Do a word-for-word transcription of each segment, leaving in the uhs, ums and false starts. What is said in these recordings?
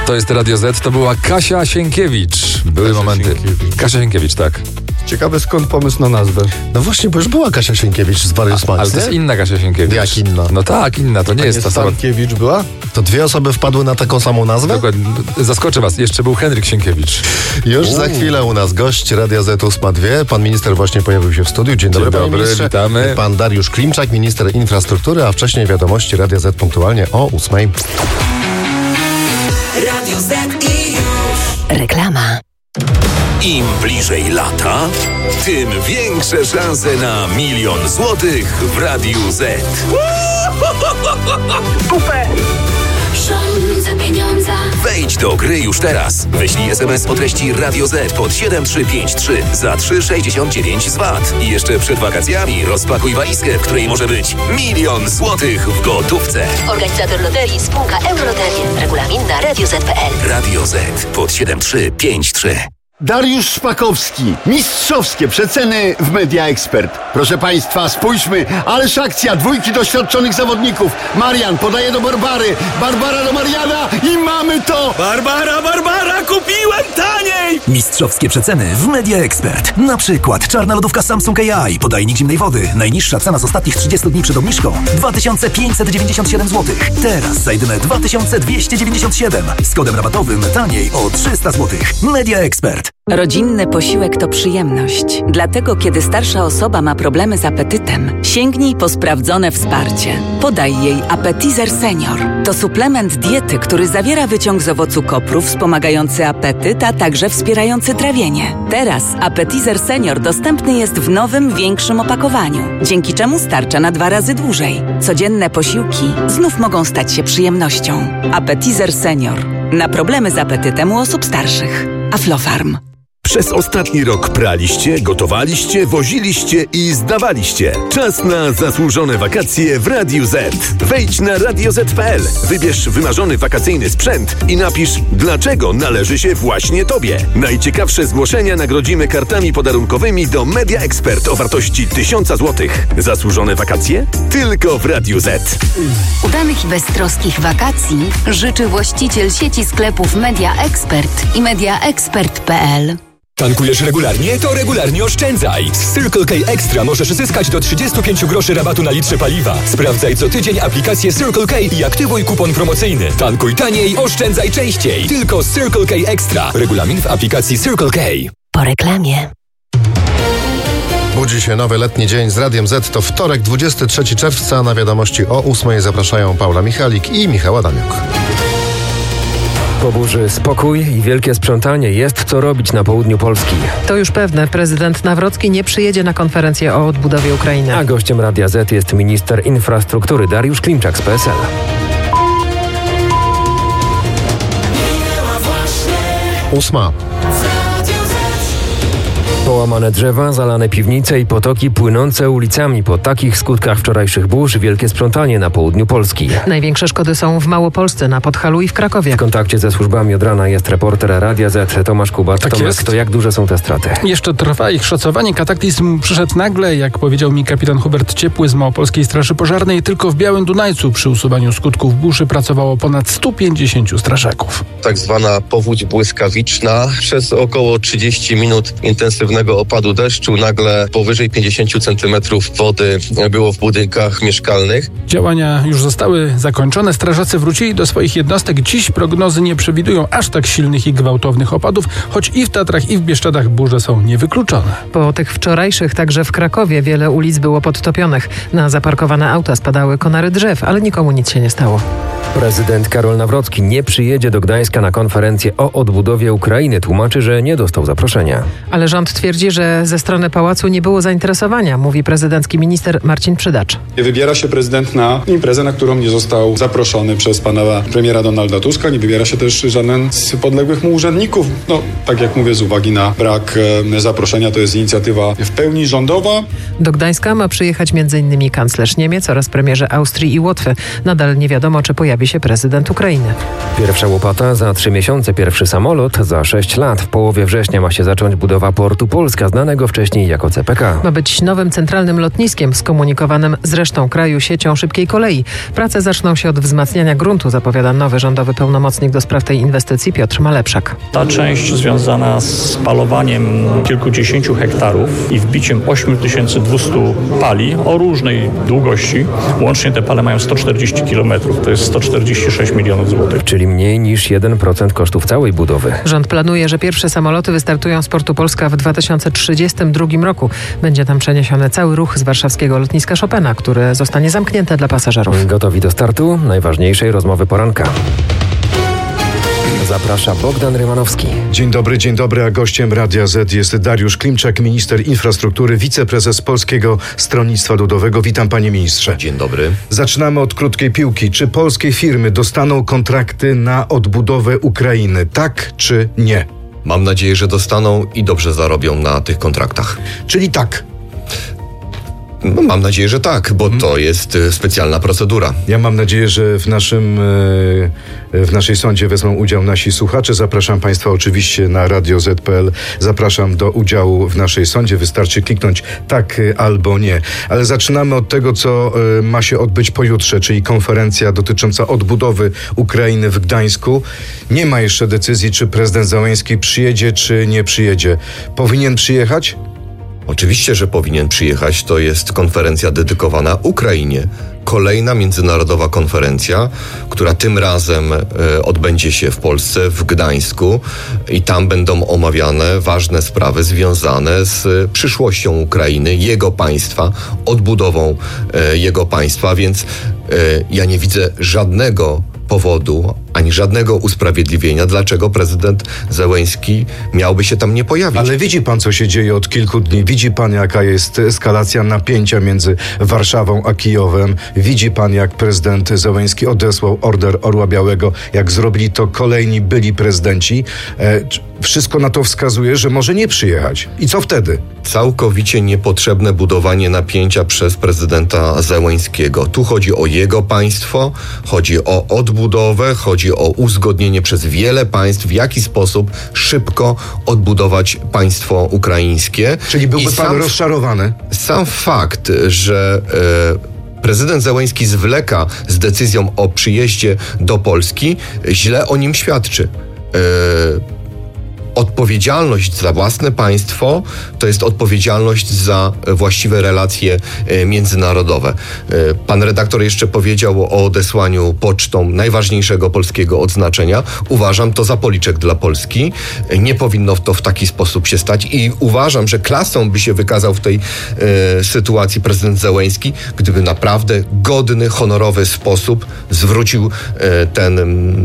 To jest Radio Z, to była Kasia Sienkiewicz. Były Kasia momenty. Sienkiewicz. Kasia Sienkiewicz, tak. Ciekawe, skąd pomysł na nazwę. No właśnie, bo już była Kasia Sienkiewicz z Warius Max, Ale to nie? jest inna Kasia Sienkiewicz. Jak inna? No tak, inna, to nie A jest nie ta sama. Stankiewicz była? To dwie osoby wpadły na taką samą nazwę? Dokładnie. Zaskoczę was, jeszcze był Henryk Sienkiewicz. Już za chwilę u nas gość Radia Z ósma dwie. Pan minister właśnie pojawił się w studiu. Dzień dobry, Dzień panie dobry, ministrze. witamy. Pan Dariusz Klimczak, minister infrastruktury, a wcześniej wiadomości Radia Z punktualnie o ósmej. Radio Z i już. Reklama. Im bliżej lata, tym większe szanse na milion złotych w Radiu Z. Super! Rządzę pieniądza. Wejdź do gry już teraz. Wyślij es em es o treści Radio Z pod siedem trzy pięć trzy za trzy sześćdziesiąt dziewięć z V A T. I jeszcze przed wakacjami rozpakuj walizkę, w której może być milion złotych w gotówce. Organizator loterii spółka Euroloteria. Regulamin na radio zet kropka pe el. Radio Z pod siedem trzy pięć trzy. Dariusz Szpakowski. Mistrzowskie przeceny w Media Expert. Proszę Państwa, spójrzmy. Ależ akcja, dwójki doświadczonych zawodników. Marian podaje do Barbary. Barbara do Mariana i mamy to! Barbara, Barbara, kupiłem taniej! Mistrzowskie przeceny w Media Expert. Na przykład czarna lodówka Samsung A I, podajnik zimnej wody. Najniższa cena z ostatnich trzydziestu dni przed obniżką dwa tysiące pięćset dziewięćdziesiąt siedem złotych. Teraz za jedyne dwa tysiące dwieście dziewięćdziesiąt siedem. Z kodem rabatowym taniej o trzysta złotych. Media Expert. Rodzinny posiłek to przyjemność. Dlatego, kiedy starsza osoba ma problemy z apetytem, sięgnij po sprawdzone wsparcie. Podaj jej Appetizer Senior. To suplement diety, który zawiera wyciąg z owocu kopru wspomagający apetyt, a także wspierający trawienie. Teraz Appetizer Senior dostępny jest w nowym, większym opakowaniu, dzięki czemu starcza na dwa razy dłużej. Codzienne posiłki znów mogą stać się przyjemnością. Appetizer Senior. Na problemy z apetytem u osób starszych. Aflofarm. Przez ostatni rok praliście, gotowaliście, woziliście i zdawaliście. Czas na zasłużone wakacje w Radiu Z. Wejdź na radio zet kropka pe el, wybierz wymarzony wakacyjny sprzęt i napisz, dlaczego należy się właśnie Tobie. Najciekawsze zgłoszenia nagrodzimy kartami podarunkowymi do Media Expert o wartości tysiąc złotych. Zasłużone wakacje? Tylko w Radiu Z. Udanych i beztroskich wakacji życzy właściciel sieci sklepów Media Expert i media expert kropka pe el. Tankujesz regularnie? To regularnie oszczędzaj! Z Circle K Extra możesz zyskać do trzydzieści pięć groszy rabatu na litrze paliwa. Sprawdzaj co tydzień aplikację Circle K i aktywuj kupon promocyjny. Tankuj taniej, oszczędzaj częściej. Tylko z Circle K Extra. Regulamin w aplikacji Circle K. Po reklamie. Budzi się nowy letni dzień z Radiem Z. To wtorek, dwudziestego trzeciego czerwca. Na wiadomości o ósmej zapraszają Paula Michalik i Michał Adamiuk. Po burzy spokój i wielkie sprzątanie. Jest co robić na południu Polski. To już pewne. Prezydent Nawrocki nie przyjedzie na konferencję o odbudowie Ukrainy. A gościem Radia Z jest minister infrastruktury Dariusz Klimczak z P S L. Ósma. Połamane drzewa, zalane piwnice i potoki płynące ulicami. Po takich skutkach wczorajszych burz wielkie sprzątanie na południu Polski. Największe szkody są w Małopolsce, na Podhalu i w Krakowie. W kontakcie ze służbami od rana jest reporter Radia Z Tomasz Kubat. Tak Tomasz, jest. to jak duże są te straty? Jeszcze trwa ich szacowanie. Kataklizm przyszedł nagle, jak powiedział mi kapitan Hubert Ciepły z Małopolskiej Straży Pożarnej. Tylko w Białym Dunajcu przy usuwaniu skutków burzy pracowało ponad stu pięćdziesięciu strażaków. Tak zwana powódź błyskawiczna. Przez około trzydzieści minut intensywnego opadu deszczu nagle powyżej pięćdziesięciu centymetrów wody było w budynkach mieszkalnych. Działania już zostały zakończone. Strażacy wrócili do swoich jednostek. Dziś prognozy nie przewidują aż tak silnych i gwałtownych opadów, choć i w Tatrach, i w Bieszczadach burze są niewykluczone. Po tych wczorajszych także w Krakowie wiele ulic było podtopionych. Na zaparkowane auta spadały konary drzew, ale nikomu nic się nie stało. Prezydent Karol Nawrocki nie przyjedzie do Gdańska na konferencję o odbudowie Ukrainy. Tłumaczy, że nie dostał zaproszenia. Ale rząd twierdzi, że ze strony pałacu nie było zainteresowania, mówi prezydencki minister Marcin Przydacz. Nie wybiera się prezydent na imprezę, na którą nie został zaproszony przez pana premiera Donalda Tuska. Nie wybiera się też żaden z podległych mu urzędników. No, tak jak mówię, z uwagi na brak e, zaproszenia, to jest inicjatywa w pełni rządowa. Do Gdańska ma przyjechać między innymi kanclerz Niemiec oraz premierzy Austrii i Łotwy. Nadal nie wiadomo, czy pojawi się prezydent Ukrainy. Pierwsza łopata za trzy miesiące, pierwszy samolot za sześć lat. W połowie września ma się zacząć budowa portu Polska, znanego wcześniej jako C P K. Ma być nowym centralnym lotniskiem skomunikowanym z resztą kraju siecią szybkiej kolei. Prace zaczną się od wzmacniania gruntu, zapowiada nowy rządowy pełnomocnik do spraw tej inwestycji Piotr Malepszak. Ta część związana z palowaniem kilkudziesięciu hektarów i wbiciem osiem tysięcy dwieście pali o różnej długości. Łącznie te pale mają sto czterdzieści kilometrów, to jest sto czterdzieści sześć milionów złotych. Czyli mniej niż jeden procent kosztów całej budowy. Rząd planuje, że pierwsze samoloty wystartują z portu Polska w dwa tysiące trzydziestym drugim roku. Będzie tam przeniesiony cały ruch z warszawskiego lotniska Chopina, które zostanie zamknięte dla pasażerów. Gotowi do startu najważniejszej rozmowy poranka. Zaprasza Bogdan Rymanowski. Dzień dobry, dzień dobry, a gościem Radia Z jest Dariusz Klimczak, minister infrastruktury, wiceprezes Polskiego Stronnictwa Ludowego. Witam, panie ministrze. Dzień dobry. Zaczynamy od krótkiej piłki. Czy polskie firmy dostaną kontrakty na odbudowę Ukrainy? Tak czy nie? Mam nadzieję, że dostaną i dobrze zarobią na tych kontraktach. Czyli tak? No, mam nadzieję, że tak, bo to jest specjalna procedura. Ja mam nadzieję, że w naszym w naszej sądzie wezmą udział nasi słuchacze. Zapraszam państwa oczywiście na radio zet kropka pe el. Zapraszam do udziału w naszej sądzie. Wystarczy kliknąć tak albo nie. Ale zaczynamy od tego, co ma się odbyć pojutrze, czyli konferencja dotycząca odbudowy Ukrainy w Gdańsku. Nie ma jeszcze decyzji, czy prezydent Zełenski przyjedzie, czy nie przyjedzie. Powinien przyjechać? Oczywiście, że powinien przyjechać. To jest konferencja dedykowana Ukrainie. Kolejna międzynarodowa konferencja, która tym razem e, odbędzie się w Polsce, w Gdańsku i tam będą omawiane ważne sprawy związane z przyszłością Ukrainy, jego państwa, odbudową e, jego państwa, więc e, ja nie widzę żadnego powodu, ani żadnego usprawiedliwienia, dlaczego prezydent Zełenski miałby się tam nie pojawić. Ale widzi pan, co się dzieje od kilku dni. Widzi pan, jaka jest eskalacja napięcia między Warszawą a Kijowem. Widzi pan, jak prezydent Zełenski odesłał order Orła Białego, jak zrobili to kolejni byli prezydenci. E, wszystko na to wskazuje, że może nie przyjechać. I co wtedy? Całkowicie niepotrzebne budowanie napięcia przez prezydenta Zełenskiego. Tu chodzi o jego państwo, chodzi o odbudowę, chodzi o uzgodnienie przez wiele państw, w jaki sposób szybko odbudować państwo ukraińskie. Czyli byłby I pan sam, rozczarowany? Sam fakt, że e, prezydent Zełenski zwleka z decyzją o przyjeździe do Polski, źle o nim świadczy. E, Odpowiedzialność za własne państwo to jest odpowiedzialność za właściwe relacje międzynarodowe. Pan redaktor jeszcze powiedział o odesłaniu pocztą najważniejszego polskiego odznaczenia. Uważam to za policzek dla Polski. Nie powinno to w taki sposób się stać i uważam, że klasą by się wykazał w tej e, sytuacji prezydent Zełenski, gdyby naprawdę godny, honorowy sposób zwrócił e, ten,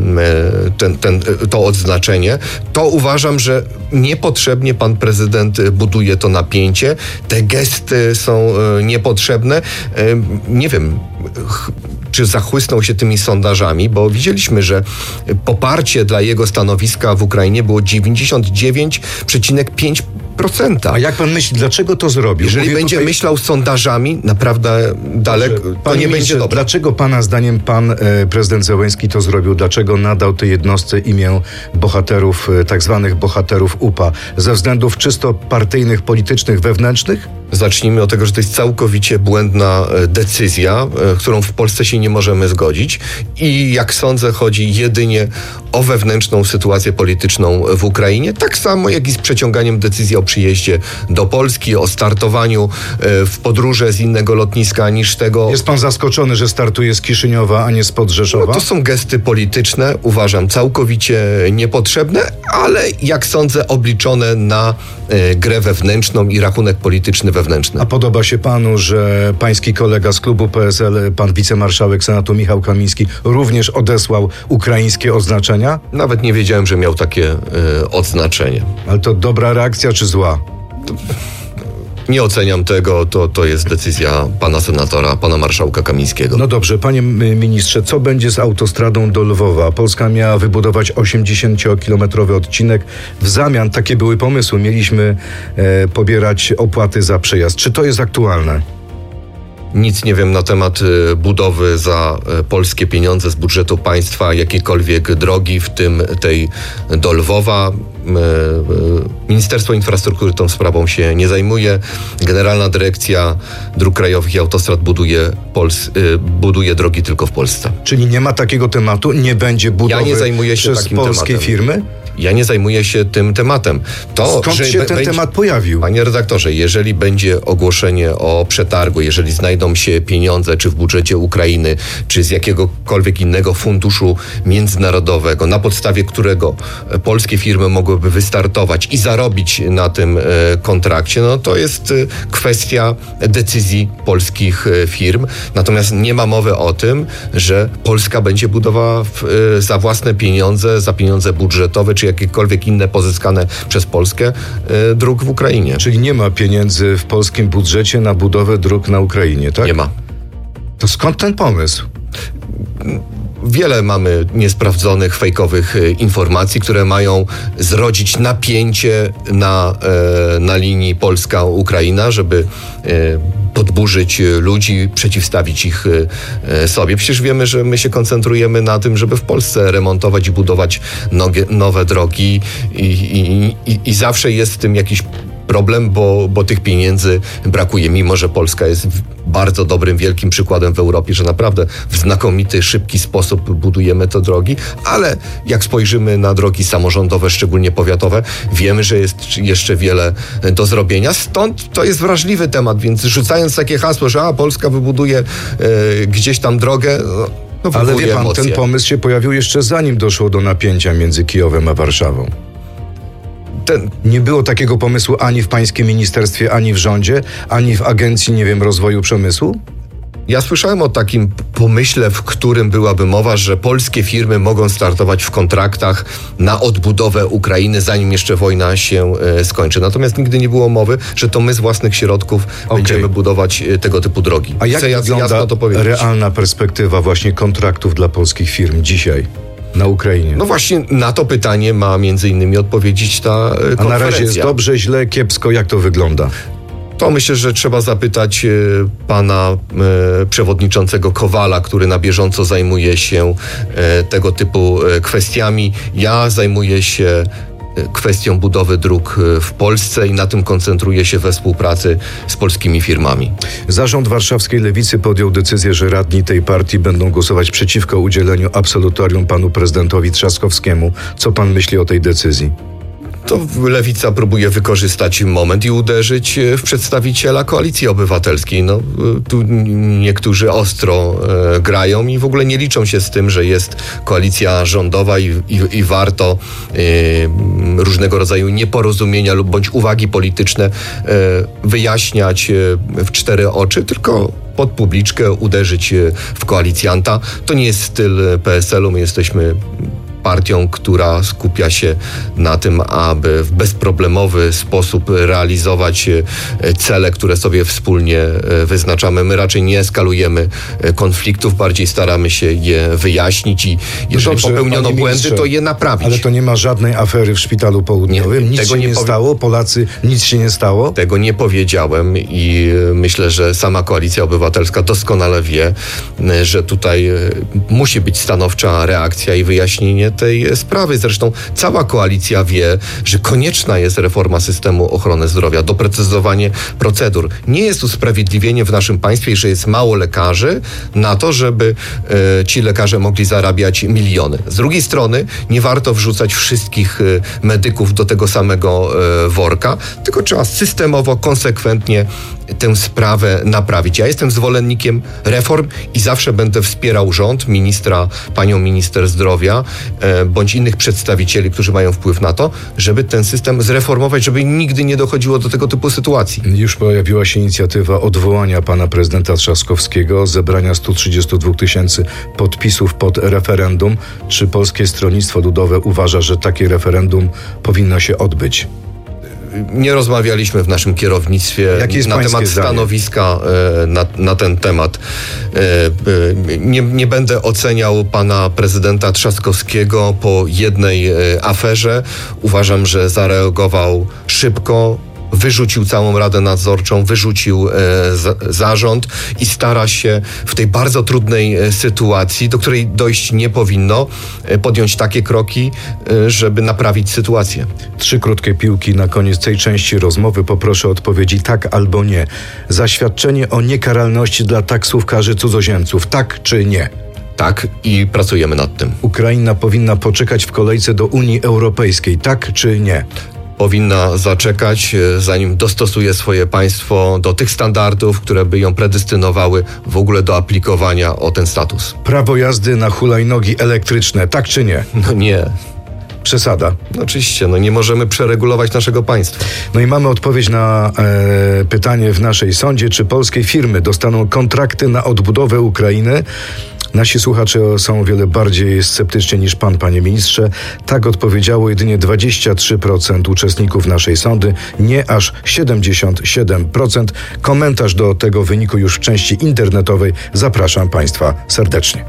e, ten, ten, to odznaczenie. To uważam, że niepotrzebnie pan prezydent buduje to napięcie. Te gesty są niepotrzebne. Nie wiem, czy zachłysnął się tymi sondażami, bo widzieliśmy, że poparcie dla jego stanowiska w Ukrainie było dziewięćdziesiąt dziewięć przecinek pięć procent. A jak pan myśli, dlaczego to zrobił? Jeżeli Mówię będzie tutaj... myślał sondażami, naprawdę daleko, to nie będzie dobre. Dlaczego pana zdaniem pan e, prezydent Zełenski to zrobił? Dlaczego nadał tej jednostce imię bohaterów, e, tak zwanych bohaterów U P A? Ze względów czysto partyjnych, politycznych, wewnętrznych? Zacznijmy od tego, że to jest całkowicie błędna decyzja, którą w Polsce się nie możemy zgodzić i jak sądzę chodzi jedynie o wewnętrzną sytuację polityczną w Ukrainie, tak samo jak i z przeciąganiem decyzji o przyjeździe do Polski, o startowaniu w podróże z innego lotniska niż tego. Jest pan zaskoczony, że startuje z Kiszyniowa, a nie z Podrzeszowa? No, to są gesty polityczne, uważam całkowicie niepotrzebne, ale jak sądzę obliczone na e, grę wewnętrzną i rachunek polityczny wewnętrzny. A podoba się panu, że pański kolega z klubu P S L, pan wicemarszałek Senatu Michał Kamiński, również odesłał ukraińskie oznaczenia? Nawet nie wiedziałem, że miał takie e, odznaczenie. Ale to dobra reakcja czy zła? To... Nie oceniam tego, to, to jest decyzja pana senatora, pana marszałka Kamińskiego. No dobrze, panie ministrze, co będzie z autostradą do Lwowa? Polska miała wybudować osiemdziesięciokilometrowy odcinek. W zamian, takie były pomysły, mieliśmy e, pobierać opłaty za przejazd. Czy to jest aktualne? Nic nie wiem na temat budowy za polskie pieniądze z budżetu państwa jakiejkolwiek drogi, w tym tej do Lwowa. Ministerstwo Infrastruktury tą sprawą się nie zajmuje. Generalna Dyrekcja Dróg Krajowych i Autostrad buduje, Pols- buduje drogi tylko w Polsce. Czyli nie ma takiego tematu, nie będzie budowy ja nie zajmuję się przez takim polskie tematem. firmy? Ja nie zajmuję się tym tematem. To, Skąd że się be- ten będzie, temat pojawił? Panie redaktorze, jeżeli będzie ogłoszenie o przetargu, jeżeli znajdą się pieniądze, czy w budżecie Ukrainy, czy z jakiegokolwiek innego funduszu międzynarodowego, na podstawie którego polskie firmy mogłyby wystartować i zarobić na tym e, kontrakcie, no to jest e, kwestia decyzji polskich e, firm. Natomiast nie ma mowy o tym, że Polska będzie budowała w, e, za własne pieniądze, za pieniądze budżetowe, czy jakiekolwiek inne pozyskane przez Polskę y, dróg w Ukrainie. Czyli nie ma pieniędzy w polskim budżecie na budowę dróg na Ukrainie, tak? Nie ma. To skąd ten pomysł? Wiele mamy niesprawdzonych, fejkowych y, informacji, które mają zrodzić napięcie na, y, na linii Polska-Ukraina, żeby y, podburzyć ludzi, przeciwstawić ich y, y, sobie. Przecież wiemy, że my się koncentrujemy na tym, żeby w Polsce remontować i budować nogie, nowe drogi i, i, i, i zawsze jest w tym jakiś problem, bo, bo tych pieniędzy brakuje, mimo że Polska jest bardzo dobrym, wielkim przykładem w Europie, że naprawdę w znakomity, szybki sposób budujemy te drogi, ale jak spojrzymy na drogi samorządowe, szczególnie powiatowe, wiemy, że jest jeszcze wiele do zrobienia. Stąd to jest wrażliwy temat, więc rzucając takie hasło, że a, Polska wybuduje e, gdzieś tam drogę, no, no ale wie pan, emocje. ten pomysł się pojawił jeszcze zanim doszło do napięcia między Kijowem a Warszawą. Ten... Nie było takiego pomysłu ani w pańskim ministerstwie, ani w rządzie, ani w Agencji, nie wiem, Rozwoju Przemysłu? Ja słyszałem o takim pomyśle, w którym byłaby mowa, że polskie firmy mogą startować w kontraktach na odbudowę Ukrainy, zanim jeszcze wojna się e, skończy. Natomiast nigdy nie było mowy, że to my z własnych środków okay. będziemy budować e, tego typu drogi. A jak Chcę wygląda jasno to powiedzieć. realna perspektywa właśnie kontraktów dla polskich firm dzisiaj? Na Ukrainie. No właśnie na to pytanie ma między innymi odpowiedzieć ta e, konferencja. A na razie jest dobrze, źle, kiepsko, jak to wygląda? To myślę, że trzeba zapytać e, pana e, przewodniczącego Kowala, który na bieżąco zajmuje się e, tego typu e, kwestiami. Ja zajmuję się kwestią budowy dróg w Polsce i na tym koncentruje się we współpracy z polskimi firmami. Zarząd warszawskiej Lewicy podjął decyzję, że radni tej partii będą głosować przeciwko udzieleniu absolutorium panu prezydentowi Trzaskowskiemu. Co pan myśli o tej decyzji? To Lewica próbuje wykorzystać moment i uderzyć w przedstawiciela Koalicji Obywatelskiej. No, tu niektórzy ostro e, grają i w ogóle nie liczą się z tym, że jest koalicja rządowa i, i, i warto e, różnego rodzaju nieporozumienia lub bądź uwagi polityczne e, wyjaśniać e, w cztery oczy, tylko pod publiczkę uderzyć w koalicjanta. To nie jest styl P S L u. My jesteśmy partią, która skupia się na tym, aby w bezproblemowy sposób realizować cele, które sobie wspólnie wyznaczamy. My raczej nie eskalujemy konfliktów, bardziej staramy się je wyjaśnić i jeżeli Dobrze, popełniono błędy, ministrze, to je naprawić. Ale to nie ma żadnej afery w Szpitalu Południowym? Nie, nic tego się nie, nie powie... stało? Polacy, nic się nie stało? Tego nie powiedziałem i myślę, że sama Koalicja Obywatelska doskonale wie, że tutaj musi być stanowcza reakcja i wyjaśnienie tej sprawy. Zresztą cała koalicja wie, że konieczna jest reforma systemu ochrony zdrowia, doprecyzowanie procedur. Nie jest usprawiedliwienie w naszym państwie, że jest mało lekarzy na to, żeby e, ci lekarze mogli zarabiać miliony. Z drugiej strony nie warto wrzucać wszystkich e, medyków do tego samego e, worka, tylko trzeba systemowo, konsekwentnie tę sprawę naprawić. Ja jestem zwolennikiem reform i zawsze będę wspierał rząd, ministra, panią minister zdrowia, e, bądź innych przedstawicieli, którzy mają wpływ na to, żeby ten system zreformować, żeby nigdy nie dochodziło do tego typu sytuacji. Już pojawiła się inicjatywa odwołania pana prezydenta Trzaskowskiego, zebrania stu trzydziestu dwóch tysięcy podpisów pod referendum. Czy Polskie Stronnictwo Ludowe uważa, że takie referendum powinno się odbyć? Nie rozmawialiśmy w naszym kierownictwie na temat stanowiska na, na ten temat. Nie, nie będę oceniał pana prezydenta Trzaskowskiego po jednej aferze. Uważam, że zareagował szybko, wyrzucił całą Radę Nadzorczą, wyrzucił e, z, zarząd i stara się w tej bardzo trudnej e, sytuacji, do której dojść nie powinno, e, podjąć takie kroki, e, żeby naprawić sytuację. Trzy krótkie piłki na koniec tej części rozmowy. Poproszę o odpowiedzi tak albo nie. Zaświadczenie o niekaralności dla taksówkarzy cudzoziemców, tak czy nie? Tak, i pracujemy nad tym. Ukraina powinna poczekać w kolejce do Unii Europejskiej, tak czy nie? Powinna zaczekać, zanim dostosuje swoje państwo do tych standardów, które by ją predestynowały w ogóle do aplikowania o ten status. Prawo jazdy na hulajnogi elektryczne, tak czy nie? No nie. Przesada. No oczywiście, no nie możemy przeregulować naszego państwa. No i mamy odpowiedź na e, pytanie w naszej sądzie, czy polskie firmy dostaną kontrakty na odbudowę Ukrainy? Nasi słuchacze są o wiele bardziej sceptyczni niż pan, panie ministrze. Tak odpowiedziało jedynie dwadzieścia trzy procent uczestników naszej sądy, nie aż siedemdziesiąt siedem procent. Komentarz do tego wyniku już w części internetowej. Zapraszam państwa serdecznie.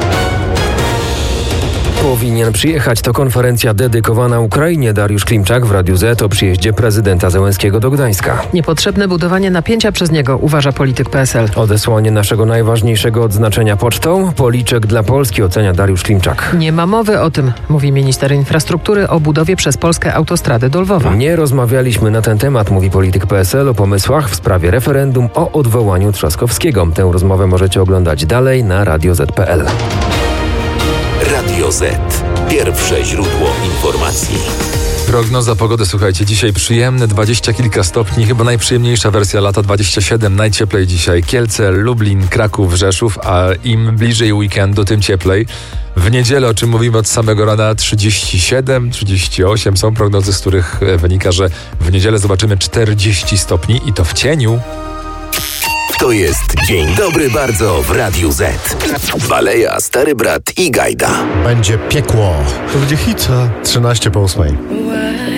Powinien przyjechać. To konferencja dedykowana Ukrainie. Dariusz Klimczak w Radiu Z o przyjeździe prezydenta Zełenskiego do Gdańska. Niepotrzebne budowanie napięcia przez niego, uważa polityk P S L. Odesłanie naszego najważniejszego odznaczenia pocztą. Policzek dla Polski, ocenia Dariusz Klimczak. Nie ma mowy o tym, mówi minister infrastruktury, o budowie przez Polskę autostrady do Lwowa. Nie rozmawialiśmy na ten temat, mówi polityk P S L o pomysłach w sprawie referendum o odwołaniu Trzaskowskiego. Tę rozmowę możecie oglądać dalej na radio zet kropka pe el. Radio Z. Pierwsze źródło informacji. Prognoza pogody, słuchajcie, dzisiaj przyjemne dwadzieścia kilka stopni, chyba najprzyjemniejsza wersja lata, dwadzieścia siedem, najcieplej dzisiaj. Kielce, Lublin, Kraków, Rzeszów, a im bliżej weekendu, tym cieplej. W niedzielę, o czym mówimy od samego rana, trzydzieści siedem, trzydzieści osiem. Są prognozy, z których wynika, że w niedzielę zobaczymy czterdzieści stopni i to w cieniu. To jest Dzień Dobry Bardzo w Radiu Z. Baleja, Stary Brat i Gajda. Będzie piekło. To będzie hita. trzynaście po ósmej.